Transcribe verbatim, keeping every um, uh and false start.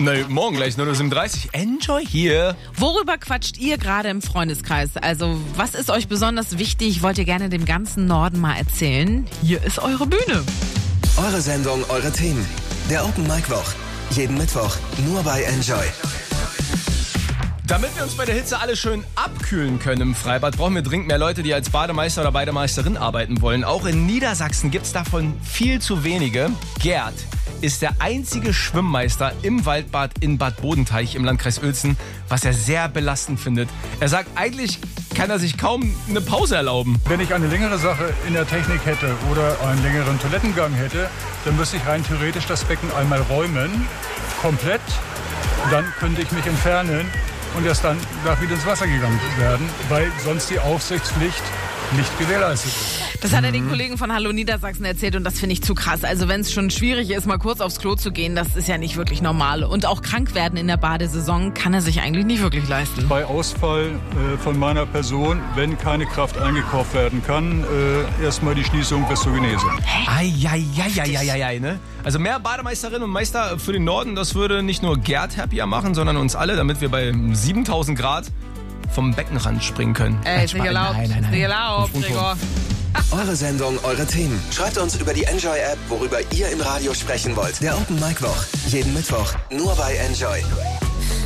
Na, morgen gleich null Uhr siebenunddreißig. Enjoy hier. Worüber quatscht ihr gerade im Freundeskreis? Also, was ist euch besonders wichtig? Wollt ihr gerne dem ganzen Norden mal erzählen? Hier ist eure Bühne. Eure Sendung, eure Themen. Der Open Mic Woch. Jeden Mittwoch nur bei Enjoy. Damit wir uns bei der Hitze alle schön abkühlen können im Freibad, brauchen wir dringend mehr Leute, die als Bademeister oder Bademeisterin arbeiten wollen. Auch in Niedersachsen gibt es davon viel zu wenige. Gerd ist der einzige Schwimmmeister im Waldbad in Bad Bodenteich im Landkreis Uelzen, was er sehr belastend findet. Er sagt, eigentlich kann er sich kaum eine Pause erlauben. Wenn ich eine längere Sache in der Technik hätte oder einen längeren Toilettengang hätte, dann müsste ich rein theoretisch das Becken einmal räumen, komplett. Dann könnte ich mich entfernen und erst dann darf wieder ins Wasser gegangen werden, weil sonst die Aufsichtspflicht nicht gewährleistet ist. Das hat er den Kollegen von Hallo Niedersachsen erzählt und das finde ich zu krass. Also wenn es schon schwierig ist, mal kurz aufs Klo zu gehen, das ist ja nicht wirklich normal. Und auch krank werden in der Badesaison kann er sich eigentlich nicht wirklich leisten. Bei Ausfall äh, von meiner Person, wenn keine Kraft eingekauft werden kann, äh, erstmal die Schließung bis zur Genesung. Eieieiei, ne? Also mehr Bademeisterinnen und Meister für den Norden, das würde nicht nur Gerd happier machen, sondern uns alle, damit wir bei siebentausend Grad vom Beckenrand springen können. Ey, ist nicht erlaubt. Nein, nein, nein. Ist nicht erlaubt, Gregor. Eure Sendung, eure Themen. Schreibt uns über die Enjoy-App, worüber ihr im Radio sprechen wollt. Der Open Mic Woch. Jeden Mittwoch nur bei Enjoy.